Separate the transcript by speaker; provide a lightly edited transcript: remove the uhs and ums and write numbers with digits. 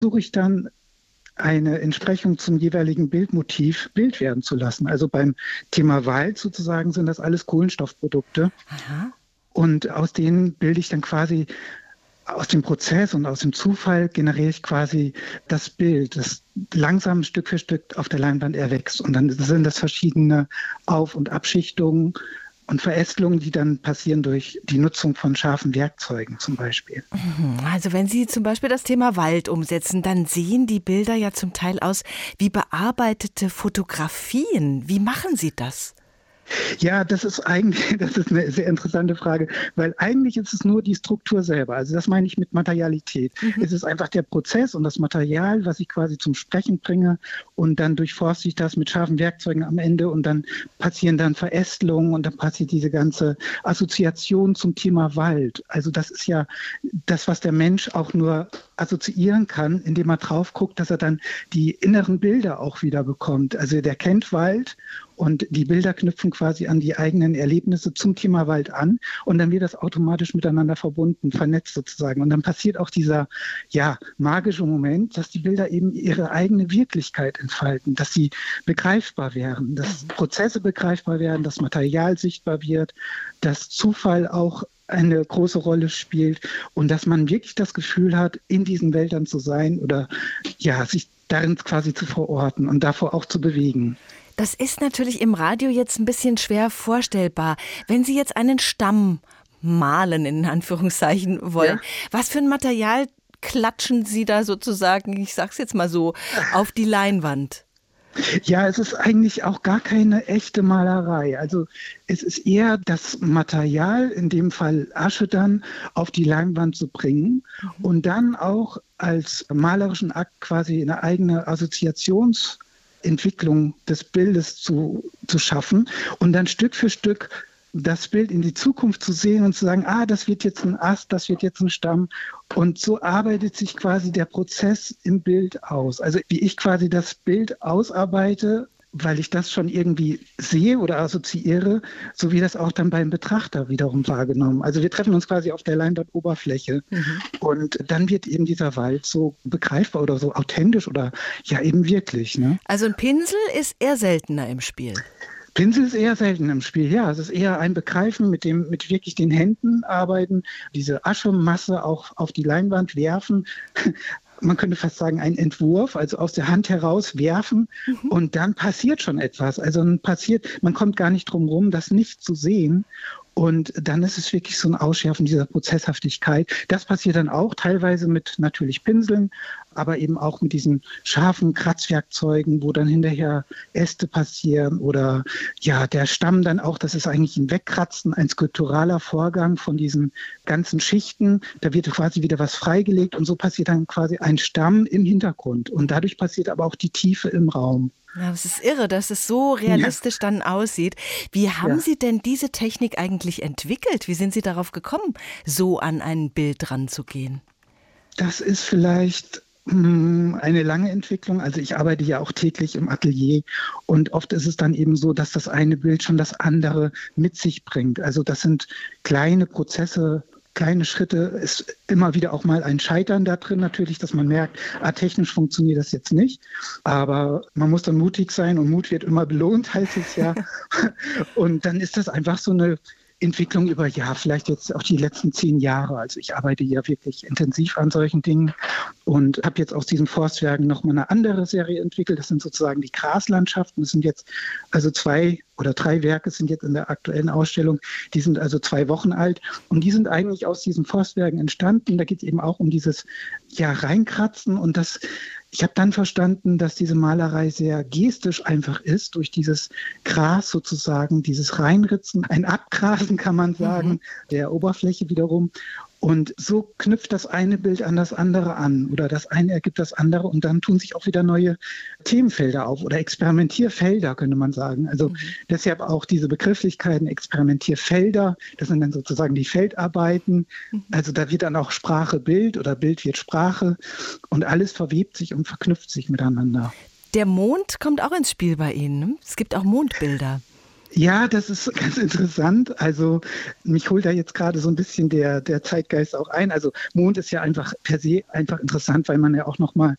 Speaker 1: suche ich dann eine Entsprechung zum jeweiligen Bildmotiv Bild werden zu lassen. Also beim Thema Wald sozusagen sind das alles Kohlenstoffprodukte.
Speaker 2: Aha.
Speaker 1: Und aus denen bilde ich dann quasi aus dem Prozess und aus dem Zufall generiere ich quasi das Bild, das langsam Stück für Stück auf der Leinwand erwächst. Und dann sind das verschiedene Auf- und Abschichtungen und Verästelungen, die dann passieren durch die Nutzung von scharfen Werkzeugen zum Beispiel.
Speaker 2: Also wenn Sie zum Beispiel das Thema Wald umsetzen, dann sehen die Bilder ja zum Teil aus wie bearbeitete Fotografien. Wie machen Sie das?
Speaker 1: Ja, das ist eine sehr interessante Frage, weil eigentlich ist es nur die Struktur selber. Also das meine ich mit Materialität. Es ist einfach der Prozess und das Material, was ich quasi zum Sprechen bringe und dann durchforste ich das mit scharfen Werkzeugen am Ende und dann passieren dann Verästelungen und dann passiert diese ganze Assoziation zum Thema Wald. Also das ist ja das, was der Mensch auch nur assoziieren kann, indem er drauf guckt, dass er dann die inneren Bilder auch wieder bekommt. Also der kennt Wald und die Bilder knüpfen quasi an die eigenen Erlebnisse zum Thema Wald an und dann wird das automatisch miteinander verbunden, vernetzt sozusagen. Und dann passiert auch dieser, ja, magische Moment, dass die Bilder eben ihre eigene Wirklichkeit entfalten, dass sie begreifbar werden, dass Prozesse begreifbar werden, dass Material sichtbar wird, dass Zufall auch eine große Rolle spielt und dass man wirklich das Gefühl hat, in diesen Wäldern zu sein oder ja, sich darin quasi zu verorten und davor auch zu bewegen.
Speaker 2: Das ist natürlich im Radio jetzt ein bisschen schwer vorstellbar. Wenn Sie jetzt einen Stamm malen, in Anführungszeichen, wollen, was für ein Material klatschen Sie da sozusagen, ich sag's jetzt mal so, auf die Leinwand?
Speaker 1: Ja, es ist eigentlich auch gar keine echte Malerei. Also es ist eher das Material, in dem Fall Asche dann, auf die Leinwand zu bringen und dann auch als malerischen Akt quasi eine eigene Assoziationsentwicklung des Bildes zu schaffen und dann Stück für Stück das Bild in die Zukunft zu sehen und zu sagen, das wird jetzt ein Ast, das wird jetzt ein Stamm. Und so arbeitet sich quasi der Prozess im Bild aus. Also wie ich quasi das Bild ausarbeite, weil ich das schon irgendwie sehe oder assoziiere, so wie das auch dann beim Betrachter wiederum wahrgenommen. Also wir treffen uns quasi auf der Leinwandoberfläche und dann wird eben dieser Wald so begreifbar oder so authentisch oder ja eben wirklich. Ne?
Speaker 2: Also ein Pinsel ist eher seltener im Spiel.
Speaker 1: Pinsel ist eher selten im Spiel, ja. Es ist eher ein Begreifen mit wirklich den Händen arbeiten, diese Aschemasse auch auf die Leinwand werfen. Man könnte fast sagen, ein Entwurf, also aus der Hand heraus werfen und dann passiert schon etwas. Also man kommt gar nicht drum rum, das nicht zu sehen. Und dann ist es wirklich so ein Ausschärfen dieser Prozesshaftigkeit. Das passiert dann auch teilweise mit natürlich Pinseln, aber eben auch mit diesen scharfen Kratzwerkzeugen, wo dann hinterher Äste passieren oder ja, der Stamm dann auch, das ist eigentlich ein Wegkratzen, ein skulpturaler Vorgang von diesen ganzen Schichten. Da wird quasi wieder was freigelegt und so passiert dann quasi ein Stamm im Hintergrund. Und dadurch passiert aber auch die Tiefe im Raum.
Speaker 2: Ja, das ist irre, dass es so realistisch dann aussieht. Wie haben Sie denn diese Technik eigentlich entwickelt? Wie sind Sie darauf gekommen, so an ein Bild ranzugehen?
Speaker 1: Das ist vielleicht eine lange Entwicklung. Also ich arbeite ja auch täglich im Atelier und oft ist es dann eben so, dass das eine Bild schon das andere mit sich bringt. Also das sind kleine Prozesse, kleine Schritte, ist immer wieder auch mal ein Scheitern da drin natürlich, dass man merkt, technisch funktioniert das jetzt nicht, aber man muss dann mutig sein und Mut wird immer belohnt, heißt es ja. Und dann ist das einfach so eine Entwicklung über, vielleicht jetzt auch die letzten 10 Jahre. Also ich arbeite ja wirklich intensiv an solchen Dingen und habe jetzt aus diesen Forstwerken nochmal eine andere Serie entwickelt. Das sind sozusagen die Graslandschaften. Das sind jetzt also 2 oder 3 Werke sind jetzt in der aktuellen Ausstellung. Die sind also 2 Wochen alt und die sind eigentlich aus diesen Forstwerken entstanden. Da geht es eben auch um dieses Reinkratzen und das. Ich habe dann verstanden, dass diese Malerei sehr gestisch einfach ist, durch dieses Gras sozusagen, dieses Reinritzen, ein Abgrasen kann man sagen, der Oberfläche wiederum. Und so knüpft das eine Bild an das andere an oder das eine ergibt das andere und dann tun sich auch wieder neue Themenfelder auf oder Experimentierfelder, könnte man sagen. Also deshalb auch diese Begrifflichkeiten, Experimentierfelder, das sind dann sozusagen die Feldarbeiten. Also da wird dann auch Sprache Bild oder Bild wird Sprache und alles verwebt sich und verknüpft sich miteinander.
Speaker 2: Der Mond kommt auch ins Spiel bei Ihnen. Ne? Es gibt auch Mondbilder.
Speaker 1: Ja, das ist ganz interessant. Also mich holt da jetzt gerade so ein bisschen der Zeitgeist auch ein. Also Mond ist ja einfach per se einfach interessant, weil man ja auch nochmal